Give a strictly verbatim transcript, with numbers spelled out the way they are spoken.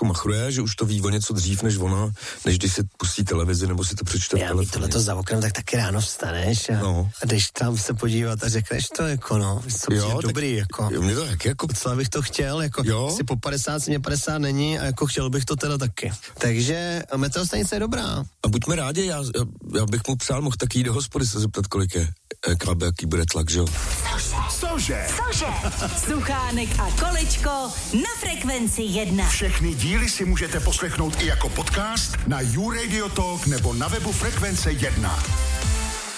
machruje, že už to ví o něco dřív než ona, než když se pustí televizi nebo si to přečte v telefoně. Já tohleto za oknem, tak taky ráno vstaneš a, no. a jdeš tam se podívat a řekneš to jako no, co jo, tak, dobrý jako. Jo, mě to taky jako. Docela bych to chtěl, jako jo? Si po padesát, mě padesát není a jako chtěl bych to teda taky. Takže meteostanice je dobrá. A buďme rádi, já, já, já bych mu přál, mohl taky jít do hospody se zeptat, kolik je kalbe, jaký bude tlak, že jo? Cože? Cože? Suchánek a Kolečko na Frekvenci jedna. Všechny díly si můžete poslechnout i jako podcast na YouRadio Talk nebo na webu Frekvence jedna.